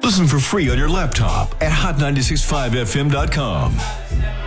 Listen for free on your laptop at hot965fm.com.